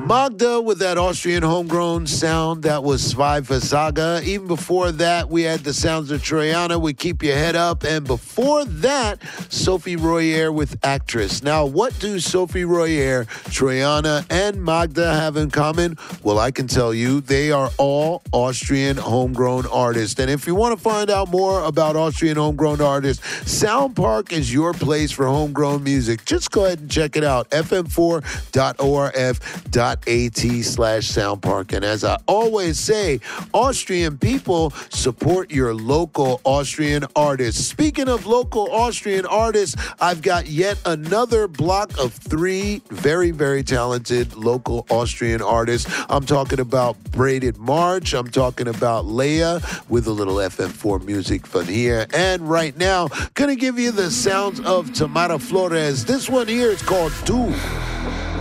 Magda with that Austrian homegrown sound. That was Zwei Versager. Even before that, we had the sounds of Troyana with Keep Your Head Up. And before that, Sophie Royer with Actress. Now, what do Sophie Royer, Troyana, and Magda have in common? Well, I can tell you, they are all Austrian homegrown artists. And if you want to find out more about Austrian homegrown artists, Sound Park is your place for homegrown music. Just go ahead and check it out. fm4.orf.at/soundpark. And as I always say, Austrian people, support your local Austrian artists. Speaking of local Austrian artists, I've got yet another block of 3 very, very talented local Austrian artists. I'm talking about Braided March. I'm talking about Leia with a little FM4 music from here. And right now, gonna give you the sounds of Tamara Flores. This one here is called Do.